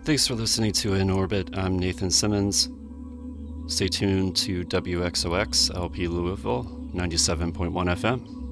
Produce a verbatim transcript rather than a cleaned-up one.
Thanks for listening to In Orbit. I'm Nathan Simmons. Stay tuned to W X O X L P Louisville, ninety-seven point one F M.